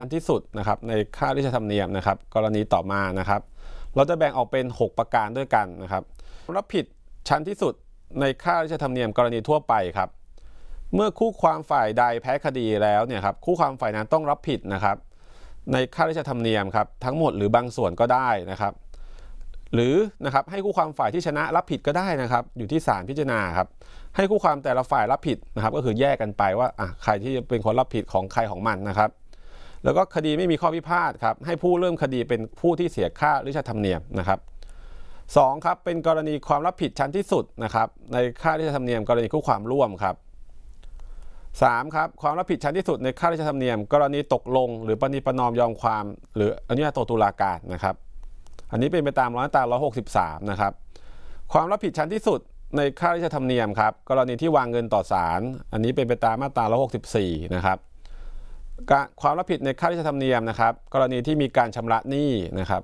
อันที่สุดนะครับในค่าราชธรรมเนียมนะครับกรณีต่อมานะครับเราจะแบ่งออกเป็น6ประการด้วยกันนะครับรับผิดชั้นที่สุดในค่าราชธรรมเนียมกรณีทั่วไปครับเมื่อคู่ความฝ่ายใดแพ้คดีแล้วเนี่ยครับคู่ความฝ่ายนั้นต้องรับผิดนะครับในค่าราชธรรมเนียมครับทั้งหมดหรือบางส่วนก็ได้นะครับหรือนะครับให้คู่ความฝ่ายที่ชนะรับผิดก็ได้นะครับอยู่ที่ศาลพิจารณาครับให้คู่ความแต่ละฝ่ายรับผิดนะครับก็คือแยกกันไปว่าใครที่เป็นคนรับผิดของใครของมันนะครับแล้วก็คดีไม่มีข้อพิพาทครับให้ผู้เริ่มคดีเป็นผู้ที่เสียค่าราชธรรมเนียมนะครับ2ครับเป็นกรณีความรับผิดชั้นที่สุดนะครับในค่าราชธรรมเนียมกรณีคู่ความร่วมครับ3ครับความรับผิดชั้นที่สุดในค่าราชธรรมเนียมกรณีตกลงหรือประนีประนอมยอมความหรืออนุญาโตตุลาการนะครับอันนี้เป็นไปตามมาตรา163นะครับความรับผิดชั้นที่สุดในค่าราชธรรมเนียมครับกรณีที่วางเงินต่อศาลอันนี้เป็นไปตามมาตรา164นะครับความรับผิดในค่าราชธรรมเนียมนะครับกรณีที่มีการชำระหนี้นะครับ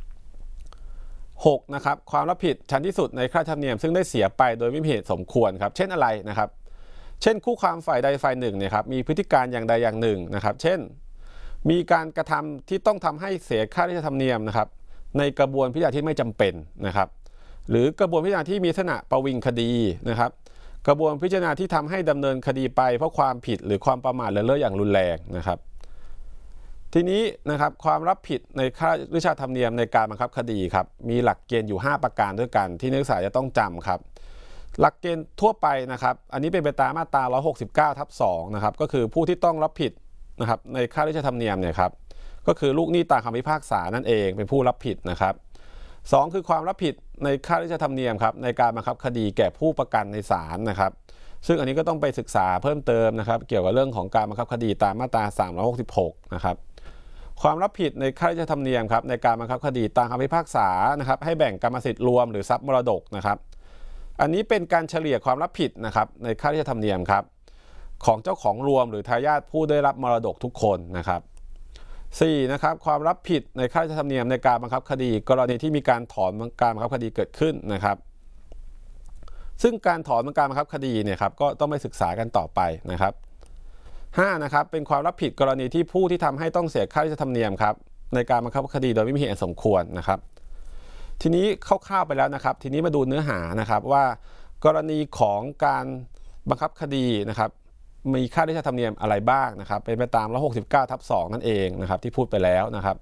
6นะครับความรับผิดชั้นที่สุดในค่าราชธรรมเนียมซึ่งได้เสียไปโดยไม่มีเหตุสมควรครับเช่นอะไรนะครับเช่นคู่ความฝ่ายใดฝ่ายหนึ่งเนี่ยครับมีพฤติการอย่างใดอย่างหนึ่งนะครับเช่นมีการกระทำที่ต้องทำให้เสียค่าราชธรรมเนียมนะครับในกระบวนพิจารณาที่ไม่จำเป็นนะครับหรือกระบวนพิจารณาที่มีลักษณะประวิงคดีนะครับกระบวนพิจารณาที่ทำให้ดำเนินคดีไปเพราะความผิดหรือความประมาทเลินเล่ออย่างรุนแรงนะครับทีนี้นะครับความรับผิดในค่าราชธรรมเนียมในการบังคับคดีครับมีหลักเกณฑ์อยู่5ประการด้วยกันที่นักศึกษาจะต้องจำครับหลักเกณฑ์ทั่วไปนะครับอันนี้เป็นไปตามมาตรา169/2นะครับก็คือผู้ที่ต้องรับผิดนะครับในค่าราชธรรมเนียมเนี่ยครับก็คือลูกหนี้ตามคำพิพากษานั่นเองเป็นผู้รับผิดนะครับ2คือความรับผิดในค่าราชธรรมเนียมครับในการบังคับคดีแก่ผู้ประกันในศาลนะครับซึ่งอันนี้ก็ต้องไปศึกษาเพิ่มเติมนะครับเกี่ยวกับเรื่องของการบังคับคดีตามมาตรา366นะครับความรับผิดในค่าราชธรรมเนียมครับในการบังคับคดีตามคำพิพากษานะครับให้แบ่งกรรมสิทธิ์รวมหรือทรัพย์มรดกนะครับอันนี้เป็นการเฉลี่ยความรับผิดนะครับในค่าราชธรรมเนียมครับของเจ้าของรวมหรือทายาทผู้ได้รับมรดกทุกคนนะครับ4นะครับความรับผิดในค่าราชธรรมเนียมในการบังคับคดีกรณีที่มีการถอนการบังคับคดีเกิดขึ้นนะครับซึ่งการถอนการบังคับคดีเนี่ยครับก็ต้องไปศึกษากันต่อไปนะครับ5นะครับเป็นความรับผิดกรณีที่ผู้ที่ทำให้ต้องเสียค่าราชธรรมเนียมครับในการบังคับคดีโดยไม่มีเหตุอันสมควรนะครับทีนี้คร่าวๆไปแล้วนะครับทีนี้มาดูเนื้อหานะครับว่ากรณีของการบังคับคดีนะครับมีค่าราชธรรมเนียมอะไรบ้างนะครับเป็นไปตาม169/2นั่นเองนะครับที่พูดไปแล้วนะครับ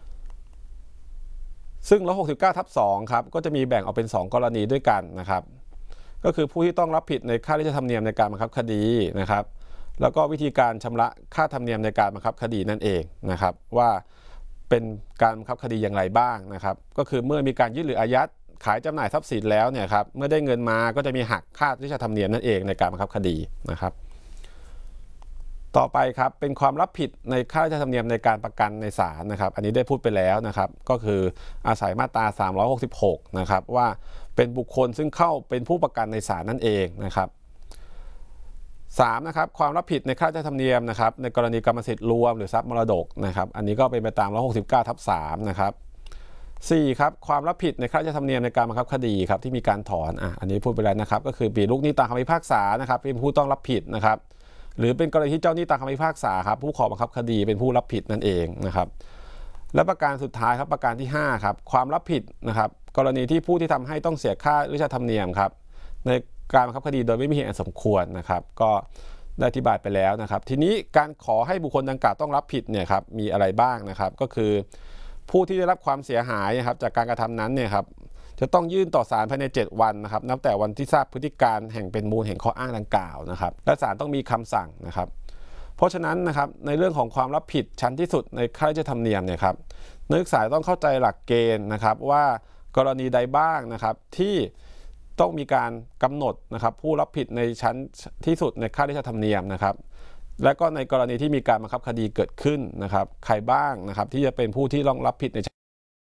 ซึ่ง169/2ครับก็จะมีแบ่งออกเป็น2กรณีด้วยกันนะครับก็คือผู้ที่ต้องรับผิดในค่าราชธรรมเนียมในการบังคับคดีนะครับแล้วก็วิธีการชำระค่าธรรมเนียมในการบังคับคดีนั่นเองนะครับว่าเป็นการบังคับคดีอย่างไรบ้างนะครับก็คือเมื่อมีการยึดหรืออายัดขายจำหน่ายทรัพย์สินแล้วเนี่ยครับเมื่อได้เงินมาก็จะมีหักค่าราชธรรมเนียมนั่นเองในการบังคับคดีนะครับต่อไปครับเป็นความรับผิดในค่าราชธรรมเนียมในการประกันในศาลนะครับอันนี้ได้พูดไปแล้วนะครับก็คืออาศัยมาตรา366นะครับว่าเป็นบุคคลซึ่งเข้าเป็นผู้ประกันในศาลนั่นเองนะครับ3นะครับความรับผิดในค่าราชธรรมเนียมนะครับในกรณีกรรมสิทธิ์รวมหรือทรัพย์มรดกนะครับอันนี้ก็เป็นไปตาม169/3นะครับ4ครับความรับผิดในค่าราชธรรมเนียมในการบังคับคดีครับที่มีการถอนอันนี้พูดไปแล้วนะครับก็คือปีลูกหนี้ตามคำพิพากษานะครับเป็นผู้ต้องรับผิดนะครับหรือเป็นกรณีที่เจ้าหนี้ตามคำพิพากษาครับผู้ขอบังคับคดีเป็นผู้รับผิดนั่นเองนะครับและประการสุดท้ายครับประการที่5ครับความรับผิดนะครับกรณีที่ผู้ที่ทำให้ต้องเสียค่าราชธรรมเนียมครับในการบังคับคดีโดยไม่มีเหตุอันสมควรนะครับก็ได้อธิบายไปแล้วนะครับทีนี้การขอให้บุคคลดังกล่าวต้องรับผิดเนี่ยครับมีอะไรบ้างนะครับก็คือผู้ที่ได้รับความเสียหายนะครับจากการกระทำนั้นเนี่ยครับจะต้องยื่นต่อศาลภายใน7วันนะครับนับแต่วันที่ทราบพฤติการแห่งเป็นมูลแห่งข้ออ้างดังกล่าวนะครับและศาลต้องมีคำสั่งนะครับเพราะฉะนั้นนะครับในเรื่องของความรับผิดชั้นที่สุดในค่าราชธรรมเนียมเนี่ยครับนักศึกษาต้องเข้าใจหลักเกณฑ์นะครับว่ากรณีใดบ้างนะครับที่ต้องมีการกำหนดนะครับผู้รับผิดในชั้นที่สุดในค่าราชธรรมเนียมนะครับและก็ในกรณีที่มีการบังคับคดีเกิดขึ้นนะครับใครบ้างนะครับที่จะเป็นผู้ที่ต้องรับผิดใน